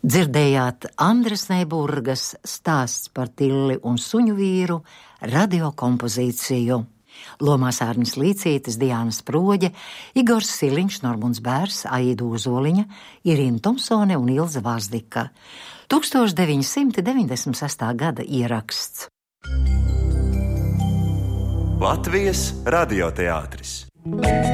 Dzirdējāt Andres Neiburgas stāsts par Tilli un suņu vīru radiokompozīciju. Lomās Ārņas Līcītes, Diāna Sproģe, Igors Siliņš, Normunds Bērs, Aida Ozoliņa, Irīna Tomsone un Ilze Vāzdika. 1996. gada ieraksts. Latvijas radioteātris.